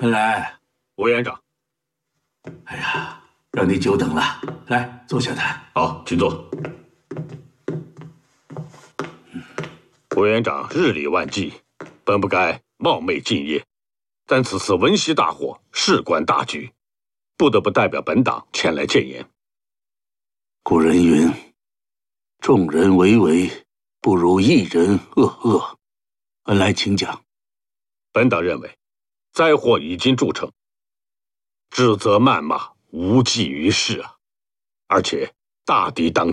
恩来， 委员长。 哎呀，让你久等了，来坐下谈。 好，请坐。委员长日理万机，本不该冒昧进谒，但此次闻溪大火，事关大局，不得不代表本党前来谏言。 古人云：“众人为为，不如一人恶恶。”恩来，请讲。 本党认为，灾祸已经铸成，指责谩骂无济于事啊！而且大敌当